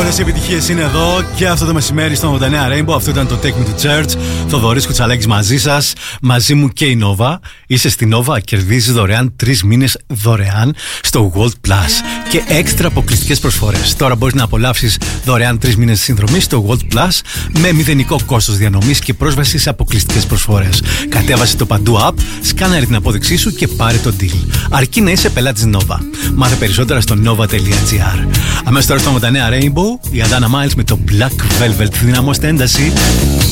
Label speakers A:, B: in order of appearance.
A: Όλες οι επιτυχίες είναι εδώ και αυτό το μεσημέρι στο 89 Rainbow. Αυτό ήταν το Take Me to Church. Θοδωρής Κουτσαλέκης μαζί σας. Μαζί μου και η Nova. Είσαι στη Nova, κερδίζεις δωρεάν 3 μήνες δωρεάν στο Gold Plus και έξτρα αποκλειστικές προσφορές. Τώρα μπορείς να απολαύσεις δωρεάν 3 μήνες συνδρομής στο Gold Plus με μηδενικό κόστος διανομής και πρόσβαση σε αποκλειστικές προσφορές. Κατέβασε το παντού app, σκάναρε την απόδειξή σου και πάρε το deal. Αρκεί να είσαι πελάτης Nova. Μάθε περισσότερα στο nova.gr. Αμέσως τώρα στο 89 Rainbow, η Adana Miles με το Black Velvet. Δυναμώστε ένταση.